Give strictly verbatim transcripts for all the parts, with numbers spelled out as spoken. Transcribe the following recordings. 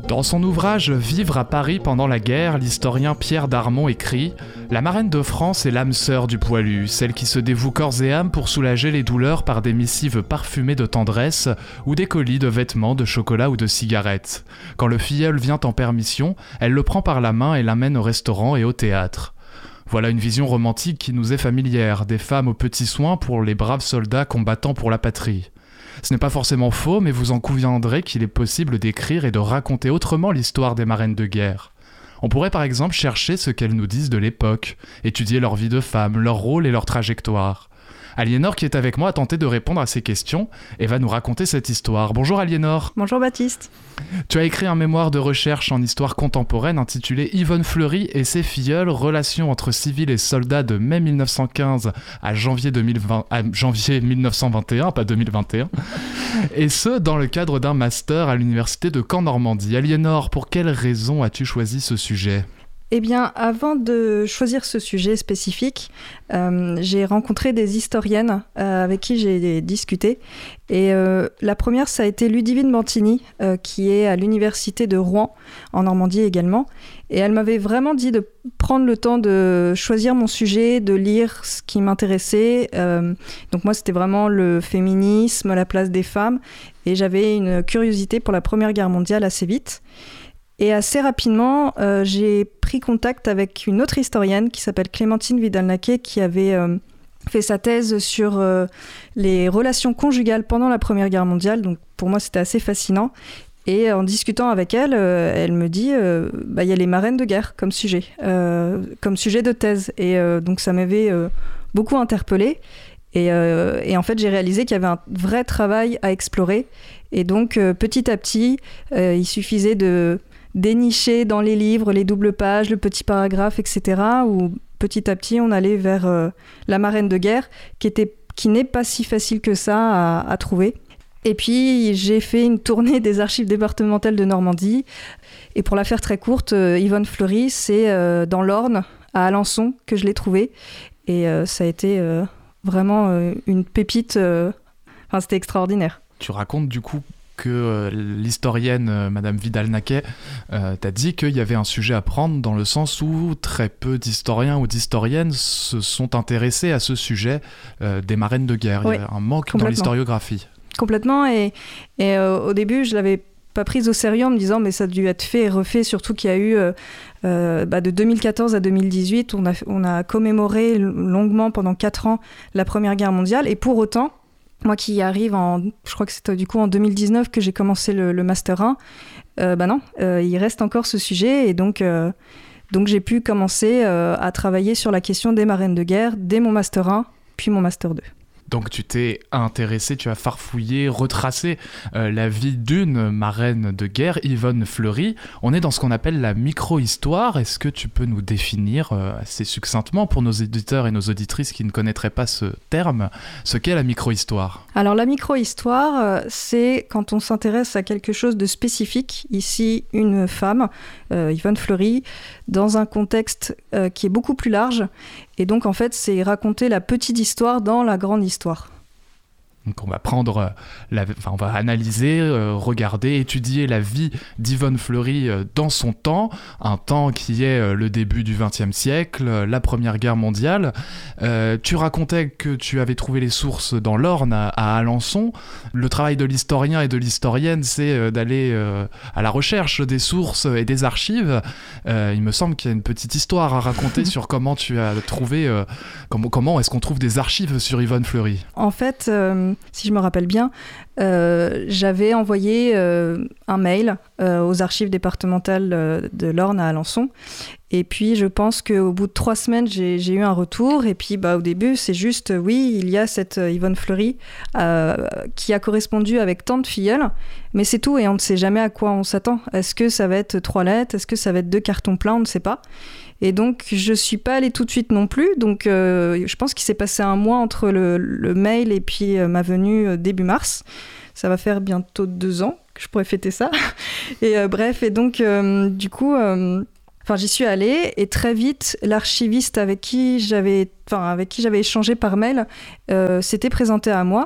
Dans son ouvrage « Vivre à Paris pendant la guerre », l'historien Pierre Darmon écrit « La marraine de France est l'âme sœur du poilu, celle qui se dévoue corps et âme pour soulager les douleurs par des missives parfumées de tendresse ou des colis de vêtements, de chocolat ou de cigarettes. Quand le filleul vient en permission, elle le prend par la main et l'amène au restaurant et au théâtre. » Voilà une vision romantique qui nous est familière, des femmes aux petits soins pour les braves soldats combattant pour la patrie. Ce n'est pas forcément faux, mais vous en conviendrez qu'il est possible d'écrire et de raconter autrement l'histoire des marraines de guerre. On pourrait par exemple chercher ce qu'elles nous disent de l'époque, étudier leur vie de femme, leur rôle et leur trajectoire. Aliénor, qui est avec moi, a tenté de répondre à ces questions et va nous raconter cette histoire. Bonjour Aliénor. Bonjour Baptiste. Tu as écrit un mémoire de recherche en histoire contemporaine intitulé Yvonne Fleury et ses filleuls, relations entre civils et soldats de mai mille neuf cent quinze à janvier, deux mille vingt, à janvier mille neuf cent vingt et un, pas deux mille vingt et un, et ce, dans le cadre d'un master à l'université de Caen-Normandie. Aliénor, pour quelles raisons as-tu choisi ce sujet ? Eh bien, avant de choisir ce sujet spécifique, euh, j'ai rencontré des historiennes euh, avec qui j'ai discuté. Et euh, la première, ça a été Ludivine Bantini, euh, qui est à l'université de Rouen, en Normandie également. Et elle m'avait vraiment dit de prendre le temps de choisir mon sujet, de lire ce qui m'intéressait. Euh, donc moi, c'était vraiment le féminisme, la place des femmes. Et j'avais une curiosité pour la Première Guerre mondiale assez vite. Et assez rapidement, euh, j'ai pris contact avec une autre historienne qui s'appelle Clémentine Vidal-Naquet, qui avait euh, fait sa thèse sur euh, les relations conjugales pendant la Première Guerre mondiale. Donc pour moi, c'était assez fascinant. Et en discutant avec elle, euh, elle me dit euh, bah, y a les marraines de guerre comme sujet, euh, comme sujet de thèse. Et euh, donc ça m'avait euh, beaucoup interpellée. Et, euh, et en fait, j'ai réalisé qu'il y avait un vrai travail à explorer. Et donc, euh, petit à petit, euh, il suffisait de dénicher dans les livres les doubles pages, le petit paragraphe, et cetera, où petit à petit, on allait vers euh, la marraine de guerre, qui, était, qui n'est pas si facile que ça à, à trouver. Et puis, j'ai fait une tournée des archives départementales de Normandie. Et pour la faire très courte, euh, Yvonne Fleury, c'est euh, dans l'Orne, à Alençon, que je l'ai trouvée. Et euh, ça a été euh, vraiment euh, une pépite. Euh... Enfin, c'était extraordinaire. Tu racontes du coup que euh, l'historienne euh, Madame Vidal-Naquet euh, t'a dit qu'il y avait un sujet à prendre dans le sens où très peu d'historiens ou d'historiennes se sont intéressés à ce sujet euh, des marraines de guerre. Oui, il y a un manque dans l'historiographie. Complètement, et, et euh, au début, je l'avais pas prise au sérieux en me disant mais ça a dû être fait et refait, surtout qu'il y a eu euh, euh, bah, de deux mille quatorze à deux mille dix-huit, on a, on a commémoré longuement pendant quatre ans la Première Guerre mondiale, et pour autant, moi qui arrive en, je crois que c'était du coup en deux mille dix-neuf que j'ai commencé le, le Master un, euh, bah non, euh, il reste encore ce sujet, et donc, euh, donc j'ai pu commencer euh, à travailler sur la question des marraines de guerre dès mon Master un, puis mon Master deux. Donc tu t'es intéressé, tu as farfouillé, retracé euh, la vie d'une marraine de guerre, Yvonne Fleury. On est dans ce qu'on appelle la micro-histoire. Est-ce que tu peux nous définir euh, assez succinctement pour nos éditeurs et nos auditrices qui ne connaîtraient pas ce terme, ce qu'est la micro-histoire ? Alors la micro-histoire, euh, c'est quand on s'intéresse à quelque chose de spécifique. Ici, une femme, euh, Yvonne Fleury, dans un contexte euh, qui est beaucoup plus large. Et donc, en fait, c'est raconter la petite histoire dans la grande histoire. Donc on va prendre, la, enfin on va analyser, euh, regarder, étudier la vie d'Yvonne Fleury euh, dans son temps, un temps qui est euh, le début du vingtième siècle, euh, la Première Guerre mondiale. Euh, tu racontais que tu avais trouvé les sources dans l'Orne à, à Alençon. Le travail de l'historien et de l'historienne, c'est euh, d'aller euh, à la recherche des sources et des archives. Euh, il me semble qu'il y a une petite histoire à raconter sur comment tu as trouvé, euh, comment, comment est-ce qu'on trouve des archives sur Yvonne Fleury. En fait, euh... si je me rappelle bien, euh, j'avais envoyé euh, un mail euh, aux archives départementales euh, de l'Orne à Alençon. Et puis, je pense qu'au bout de trois semaines, j'ai, j'ai eu un retour. Et puis, bah, au début, c'est juste, euh, oui, il y a cette euh, Yvonne Fleury euh, qui a correspondu avec tant de filleuls. Mais c'est tout, et on ne sait jamais à quoi on s'attend. Est-ce que ça va être trois lettres ? Est-ce que ça va être deux cartons pleins ? On ne sait pas. Et donc, je ne suis pas allée tout de suite non plus. Donc, euh, je pense qu'il s'est passé un mois entre le, le mail et puis euh, ma venue euh, début mars. Ça va faire bientôt deux ans que je pourrais fêter ça. Et euh, bref, et donc, euh, du coup, euh, j'y suis allée. Et très vite, l'archiviste avec qui j'avais, avec qui j'avais échangé par mail euh, s'était présenté à moi.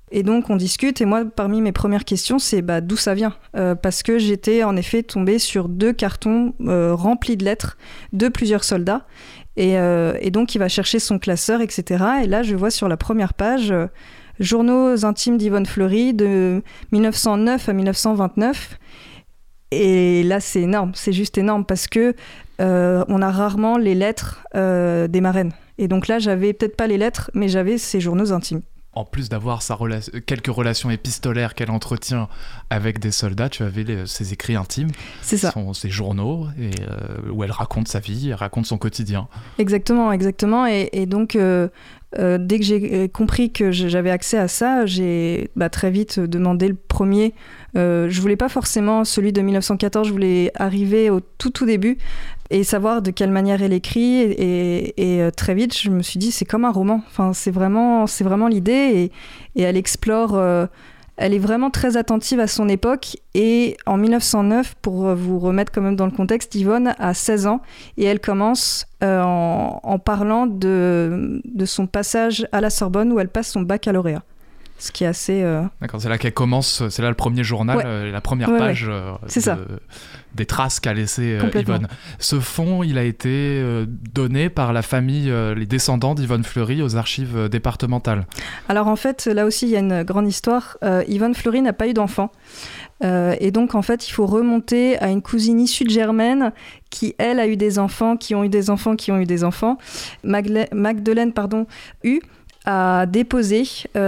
Et donc on discute, et moi parmi mes premières questions c'est bah, d'où ça vient, euh, parce que j'étais en effet tombée sur deux cartons euh, remplis de lettres de plusieurs soldats, et, euh, et donc il va chercher son classeur, et cetera. Et là je vois sur la première page euh, Journaux intimes d'Yvonne Fleury de mille neuf cent neuf à mille neuf cent vingt-neuf, et là c'est énorme, c'est juste énorme, parce que euh, on a rarement les lettres euh, des marraines, et donc là j'avais peut-être pas les lettres, mais j'avais ces journaux intimes. En plus d'avoir sa rela- quelques relations épistolaires qu'elle entretient avec des soldats, tu avais les, ses écrits intimes, c'est ça. Son, ses journaux, et, euh, où elle raconte sa vie, elle raconte son quotidien. Exactement, exactement. Et, et donc, euh, euh, dès que j'ai compris que j'avais accès à ça, j'ai bah, très vite demandé le premier. Euh, je voulais pas forcément celui de mille neuf cent quatorze, je voulais arriver au tout tout début et savoir de quelle manière elle écrit, et, et, et très vite je me suis dit c'est comme un roman, enfin, c'est vraiment, c'est vraiment l'idée, et, et elle explore, euh, elle est vraiment très attentive à son époque. Et en mille neuf cent neuf, pour vous remettre quand même dans le contexte, Yvonne a seize ans et elle commence euh, en, en parlant de, de son passage à la Sorbonne où elle passe son baccalauréat. Ce qui est assez... Euh... D'accord, c'est là qu'elle commence, c'est là le premier journal, ouais. euh, la première ouais, page ouais. Euh, c'est de, ça. des traces qu'a laissé euh, Yvonne. Ce fonds, il a été euh, donné par la famille, euh, les descendants d'Yvonne Fleury aux archives euh, départementales. Alors en fait, là aussi, il y a une grande histoire. Euh, Yvonne Fleury n'a pas eu d'enfant. Euh, et donc, en fait, il faut remonter à une cousine issue de Germaine qui, elle, a eu des enfants, qui ont eu des enfants, qui ont eu des enfants. Magle- Magdeleine, pardon, eut a déposé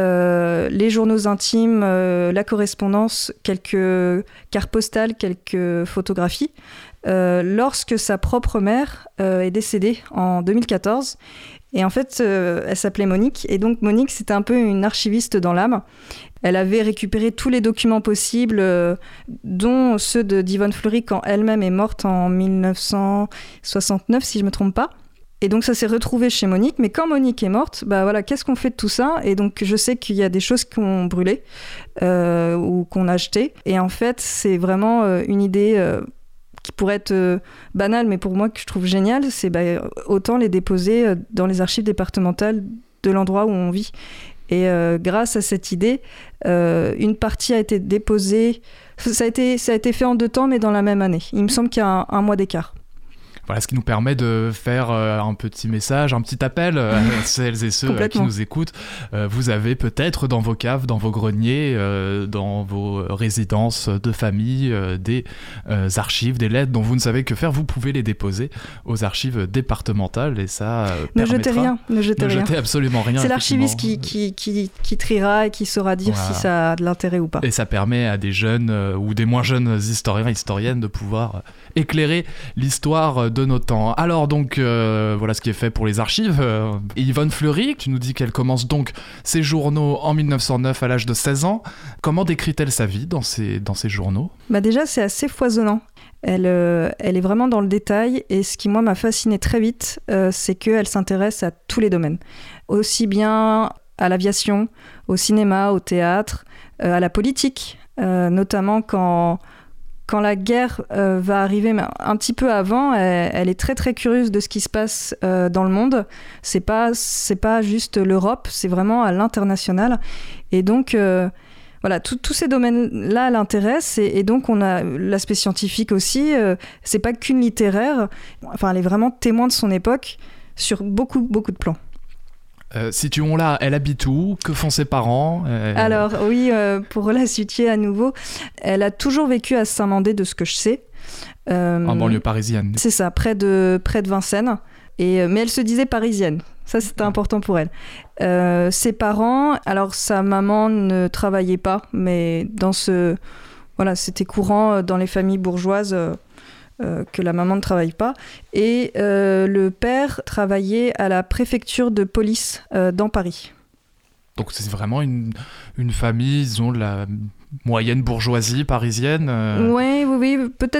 euh, les journaux intimes, euh, la correspondance, quelques cartes postales, quelques photographies, euh, lorsque sa propre mère euh, est décédée en deux mille quatorze. Et en fait, euh, elle s'appelait Monique. Et donc Monique, c'était un peu une archiviste dans l'âme. Elle avait récupéré tous les documents possibles, euh, dont ceux de d'Yvonne Fleury quand elle-même est morte en mille neuf cent soixante-neuf, si je ne me trompe pas. Et donc ça s'est retrouvé chez Monique, mais quand Monique est morte, bah voilà, qu'est-ce qu'on fait de tout ça ? Et donc je sais qu'il y a des choses qui ont brûlé euh, ou qu'on a jetées. Et en fait, c'est vraiment euh, une idée euh, qui pourrait être euh, banale, mais pour moi que je trouve géniale, c'est bah, autant les déposer euh, dans les archives départementales de l'endroit où on vit. Et euh, grâce à cette idée, euh, une partie a été déposée, ça a été, ça a été fait en deux temps, mais dans la même année. Il me semble qu'il y a un, un mois d'écart. Voilà, ce qui nous permet de faire euh, un petit message, un petit appel euh, à celles et ceux euh, qui nous écoutent. Euh, vous avez peut-être dans vos caves, dans vos greniers, euh, dans vos résidences de famille, euh, des euh, archives, des lettres dont vous ne savez que faire. Vous pouvez les déposer aux archives départementales et ça euh, ne permettra... jetez rien, ne jetez ne rien. jetez absolument rien. C'est l'archiviste qui, qui, qui, qui triera et qui saura dire voilà. si ça a de l'intérêt ou pas. Et ça permet à des jeunes euh, ou des moins jeunes historiens, historiennes de pouvoir euh, éclairer l'histoire de nos temps. Alors donc, euh, voilà ce qui est fait pour les archives. Euh, Yvonne Fleury, tu nous dis qu'elle commence donc ses journaux en mille neuf cent neuf à l'âge de seize ans. Comment décrit-elle sa vie dans ses, dans ses journaux ? Bah déjà, c'est assez foisonnant. Elle, euh, elle est vraiment dans le détail et ce qui, moi, m'a fasciné très vite, euh, c'est qu'elle s'intéresse à tous les domaines. Aussi bien à l'aviation, au cinéma, au théâtre, euh, à la politique, euh, notamment quand... Quand la guerre euh, va arriver, mais un petit peu avant, elle, elle est très très curieuse de ce qui se passe euh, dans le monde. C'est pas c'est pas juste l'Europe, c'est vraiment à l'international. Et donc euh, voilà, tous ces domaines-là l'intéressent. Et, et donc on a l'aspect scientifique aussi. Euh, c'est pas qu'une littéraire. Enfin, elle est vraiment témoin de son époque sur beaucoup beaucoup de plans. Euh, situons-la, elle habite où ? Que font ses parents ? euh... Alors oui, euh, pour la situer à nouveau, elle a toujours vécu à Saint-Mandé de ce que je sais. Euh, en banlieue parisienne. C'est ça, près de, près de Vincennes. Et, mais elle se disait parisienne. Ça, c'était important pour elle. Euh, ses parents, alors sa maman ne travaillait pas, mais dans ce, voilà, c'était courant dans les familles bourgeoises. Euh, Euh, que la maman ne travaille pas. Et euh, le père travaillait à la préfecture de police euh, dans Paris. Donc c'est vraiment une, une famille, disons, de la moyenne bourgeoisie parisienne euh... Oui, oui, oui, peut-être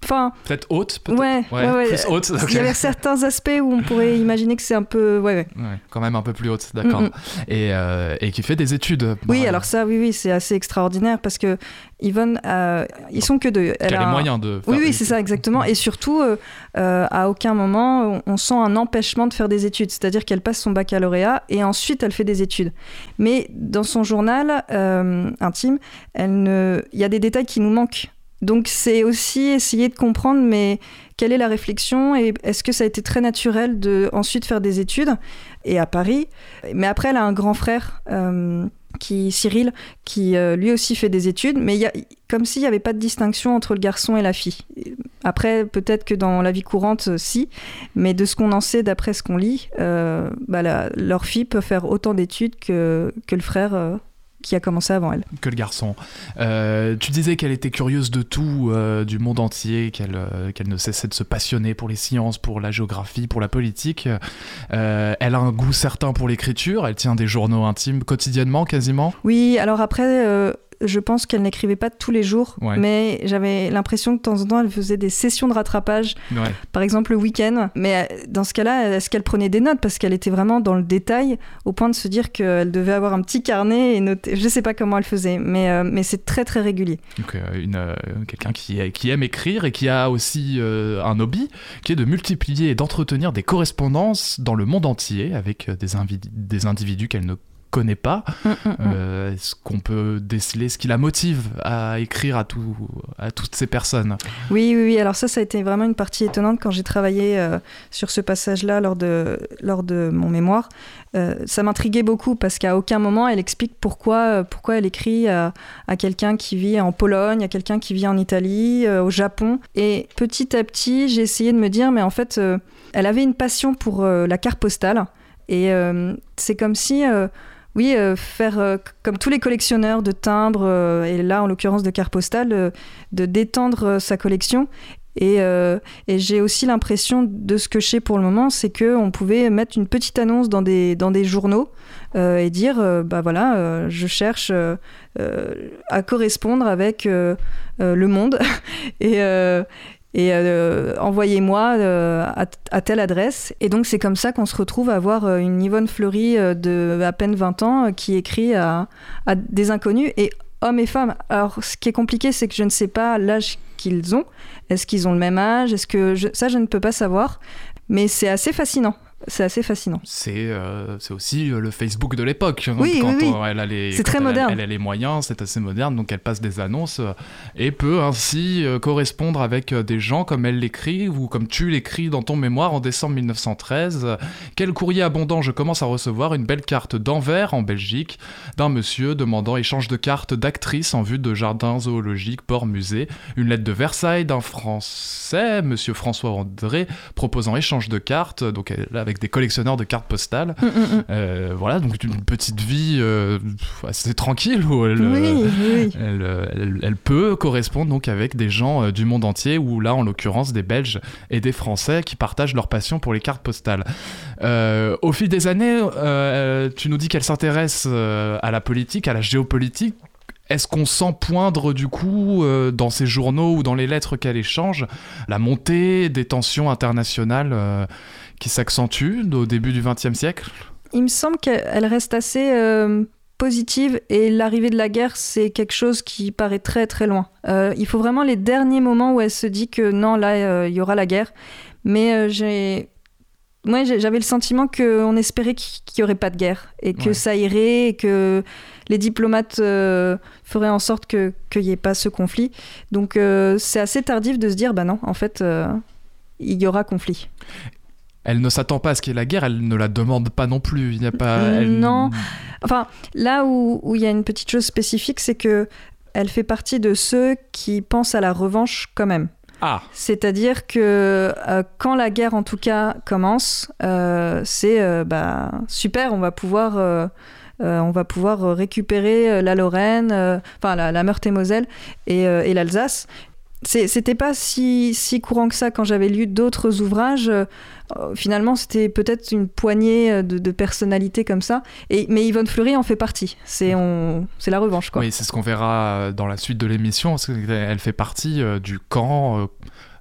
Enfin, peut-être haute, peut-être. Ouais, ouais, ouais. Plus haute. Okay. Il y avait certains aspects où on pourrait imaginer que c'est un peu, ouais, ouais. Ouais, quand même un peu plus haute, d'accord. Mm-hmm. Et, euh, et qui fait des études. Oui, ouais. Alors ça, oui, oui, c'est assez extraordinaire parce que Yvonne, euh, ils sont que deux. Elle a les moyens de. Faire oui, oui, c'est ça, exactement. Et surtout, euh, euh, à aucun moment, on, on sent un empêchement de faire des études. C'est-à-dire qu'elle passe son baccalauréat et ensuite elle fait des études. Mais dans son journal euh, intime, elle ne, il y a des détails qui nous manquent. Donc c'est aussi essayer de comprendre, mais quelle est la réflexion et est-ce que ça a été très naturel de ensuite faire des études et à Paris. Mais après, elle a un grand frère, euh, qui, Cyril, qui euh, lui aussi fait des études, mais y a, comme s'il n'y avait pas de distinction entre le garçon et la fille. Après, peut-être que dans la vie courante, euh, si, mais de ce qu'on en sait, d'après ce qu'on lit, euh, bah, la, leur fille peut faire autant d'études que, que le frère... Euh, qui a commencé avant elle. Que le garçon. Euh, tu disais qu'elle était curieuse de tout, euh, du monde entier, qu'elle, euh, qu'elle ne cessait de se passionner pour les sciences, pour la géographie, pour la politique. Euh, elle a un goût certain pour l'écriture, elle tient des journaux intimes quotidiennement, quasiment. Oui, alors après... Euh... Je pense qu'elle n'écrivait pas tous les jours, ouais. mais j'avais l'impression que de temps en temps, elle faisait des sessions de rattrapage, ouais. par exemple le week-end. Mais dans ce cas-là, est-ce qu'elle prenait des notes ? Parce qu'elle était vraiment dans le détail, au point de se dire qu'elle devait avoir un petit carnet et noter. Je ne sais pas comment elle faisait, mais, euh, mais c'est très très régulier. Donc, euh, une, euh, quelqu'un qui, qui aime écrire et qui a aussi euh, un hobby, qui est de multiplier et d'entretenir des correspondances dans le monde entier avec des, invi- des individus qu'elle ne connaît pas. Mmh, mmh, euh, est-ce qu'on peut déceler ce qui la motive à écrire à, tout, à toutes ces personnes ? Oui, oui, oui. Alors ça, ça a été vraiment une partie étonnante quand j'ai travaillé euh, sur ce passage-là lors de, lors de mon mémoire. Euh, ça m'intriguait beaucoup parce qu'à aucun moment, elle explique pourquoi, pourquoi elle écrit à, à quelqu'un qui vit en Pologne, à quelqu'un qui vit en Italie, euh, au Japon. Et petit à petit, j'ai essayé de me dire, mais en fait, euh, elle avait une passion pour euh, la carte postale. Et euh, c'est comme si... Euh, Oui, euh, faire euh, comme tous les collectionneurs de timbres, euh, et là en l'occurrence de cartes postales, euh, de d'étendre euh, sa collection. Et, euh, et j'ai aussi l'impression de ce que je sais pour le moment, c'est qu'on pouvait mettre une petite annonce dans des, dans des journaux euh, et dire, euh, bah voilà, euh, je cherche euh, euh, à correspondre avec euh, euh, Le Monde. et... Euh, et euh, envoyez-moi euh, à, à telle adresse. Et donc c'est comme ça qu'on se retrouve à avoir une Yvonne Fleury euh, de à peine vingt ans euh, qui écrit à, à des inconnus, et hommes et femmes. Alors ce qui est compliqué, c'est que je ne sais pas l'âge qu'ils ont. Est-ce qu'ils ont le même âge ? Est-ce que je... Ça, je ne peux pas savoir. Mais c'est assez fascinant. C'est assez fascinant. C'est, euh, c'est aussi le Facebook de l'époque. Oui, quand oui, oui. On, elle a les, c'est quand très elle moderne. A, elle a les moyens, c'est assez moderne, donc elle passe des annonces euh, et peut ainsi euh, correspondre avec euh, des gens comme elle l'écrit ou comme tu l'écris dans ton mémoire en décembre mille neuf cent treize. Euh, quel courrier abondant, je commence à recevoir une belle carte d'Anvers en Belgique d'un monsieur demandant échange de cartes d'actrices en vue de jardins zoologiques, ports, musées. Une lettre de Versailles d'un Français, monsieur François André, proposant échange de cartes, donc elle, avec des collectionneurs de cartes postales. Mmh, mmh. Euh, voilà, donc une petite vie euh, assez tranquille où elle, oui, euh, oui. Elle, elle, elle peut correspondre donc avec des gens euh, du monde entier, ou là en l'occurrence des Belges et des Français qui partagent leur passion pour les cartes postales. Euh, au fil des années, euh, tu nous dis qu'elle s'intéresse euh, à la politique, à la géopolitique. Est-ce qu'on sent poindre du coup euh, dans ses journaux ou dans les lettres qu'elle échange la montée des tensions internationales euh, qui s'accentue au début du vingtième siècle ? Il me semble qu'elle reste assez euh, positive, et l'arrivée de la guerre, c'est quelque chose qui paraît très très loin. Euh, il faut vraiment les derniers moments où elle se dit que non, là, euh, il y aura la guerre. Mais euh, j'ai... Moi, j'avais le sentiment qu'on espérait qu'il n'y aurait pas de guerre, et que ouais. ça irait, et que les diplomates euh, feraient en sorte que, qu'il n'y ait pas ce conflit. Donc euh, c'est assez tardif de se dire, bah non, en fait, euh, il y aura conflit. Elle ne s'attend pas à ce qu'il y ait la guerre, elle ne la demande pas non plus. Il n'y a pas. Elle... Non. Enfin, là où, où il y a une petite chose spécifique, c'est que elle fait partie de ceux qui pensent à la revanche quand même. Ah. C'est-à-dire que euh, quand la guerre, en tout cas, commence, euh, c'est euh, bah, super, on va pouvoir. Euh, Euh, on va pouvoir récupérer la Lorraine, euh, enfin la, la Meurthe-et-Moselle et, euh, et l'Alsace. C'est, c'était pas si, si courant que ça quand j'avais lu d'autres ouvrages. Euh, finalement, c'était peut-être une poignée de, de personnalités comme ça. Et, mais Yvonne Fleury en fait partie. C'est, on, c'est la revanche, quoi. Oui, c'est ce qu'on verra dans la suite de l'émission. Elle fait partie euh, du camp... Euh...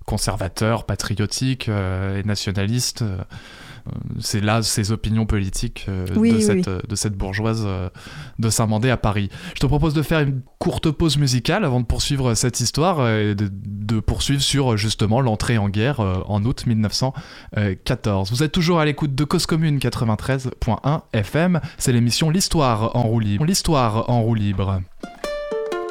conservateur, patriotique euh, et nationaliste. Euh, c'est là ses opinions politiques euh, oui, de, oui, cette, oui. de cette bourgeoise euh, de Saint-Mandé à Paris. Je te propose de faire une courte pause musicale avant de poursuivre cette histoire et de, de poursuivre sur justement l'entrée en guerre euh, en août mille neuf cent quatorze. Vous êtes toujours à l'écoute de Cause Commune quatre-vingt-treize point un F M. C'est l'émission L'Histoire en roue libre. L'Histoire en roue libre.